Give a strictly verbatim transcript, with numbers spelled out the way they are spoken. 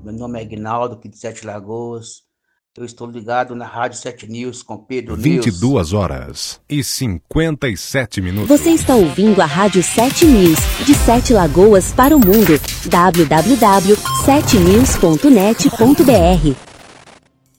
Meu nome é Aguinaldo, aqui de Sete Lagoas. Eu estou ligado na Rádio Sete News com Pedro vinte e News. duas horas e cinquenta e sete minutos. Você está ouvindo a Rádio Sete News, de Sete Lagoas para o mundo. w w w ponto sete news ponto net ponto b r